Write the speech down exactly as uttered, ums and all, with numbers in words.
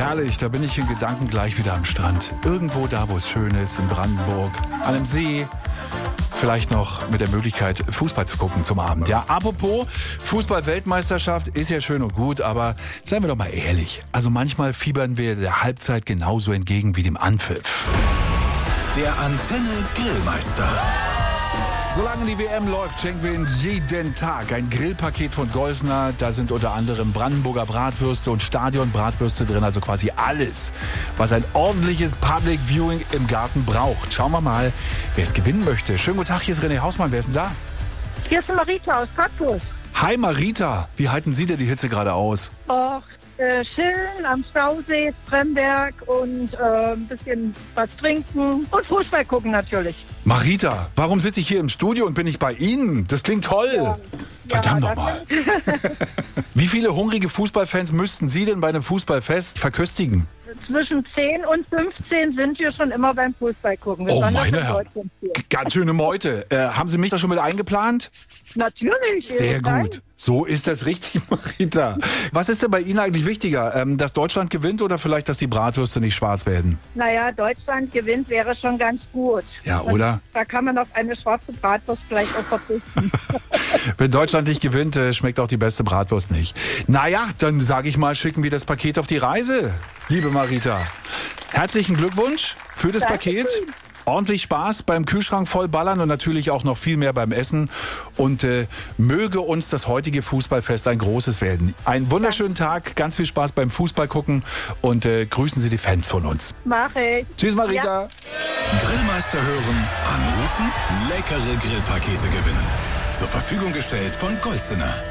Herrlich, da bin ich in Gedanken gleich wieder am Strand. Irgendwo da, wo es schön ist, in Brandenburg, an einem See. Vielleicht noch mit der Möglichkeit, Fußball zu gucken zum Abend. Ja, apropos Fußball-Weltmeisterschaft ist ja schön und gut, aber seien wir doch mal ehrlich. Also manchmal fiebern wir der Halbzeit genauso entgegen wie dem Anpfiff. Der Antenne Grillmeister. Solange die W M läuft, schenken wir Ihnen jeden Tag ein Grillpaket von Geusner. Da sind unter anderem Brandenburger Bratwürste und Stadionbratwürste drin, also quasi alles, was ein ordentliches Public Viewing im Garten braucht. Schauen wir mal, wer es gewinnen möchte. Schönen guten Tag, hier ist René Hausmann. Wer ist denn da? Hier ist Marita aus Cottbus. Hi Marita, wie halten Sie denn die Hitze gerade aus? Och, äh, chillen am Stausee, Spremberg und äh, ein bisschen was trinken und Fußball gucken natürlich. Marita, warum sitze ich hier im Studio und bin nicht bei Ihnen? Das klingt toll. Ja. Verdammt Ja, nochmal. Wie viele hungrige Fußballfans müssten Sie denn bei einem Fußballfest verköstigen? Zwischen zehn und fünfzehn sind wir schon immer beim Fußball gucken. Wir Oh waren das meine in Herren, Deutschland hier. G- ganz schöne Meute. Äh, haben Sie mich da schon mit eingeplant? Natürlich. Sehr jederzeit. gut. So ist das richtig, Marita. Was ist denn bei Ihnen eigentlich wichtiger? Ähm, dass Deutschland gewinnt oder vielleicht, dass die Bratwürste nicht schwarz werden? Naja, Deutschland gewinnt wäre schon ganz gut. Ja, Und oder? Da kann man auf eine schwarze Bratwurst vielleicht auch verzichten. Wenn Deutschland nicht gewinnt, äh, schmeckt auch die beste Bratwurst nicht. Naja, dann sage ich mal, schicken wir das Paket auf die Reise, liebe Marita. Herzlichen Glückwunsch für das Dankeschön. Paket. Ordentlich Spaß beim Kühlschrank vollballern und natürlich auch noch viel mehr beim Essen. Und äh, möge uns das heutige Fußballfest ein großes werden. Einen wunderschönen Tag, ganz viel Spaß beim Fußball gucken und äh, grüßen Sie die Fans von uns. Mach ich. Tschüss Marita. Grillmeister hören, anrufen, leckere Grillpakete gewinnen. Zur Verfügung gestellt von Geusner.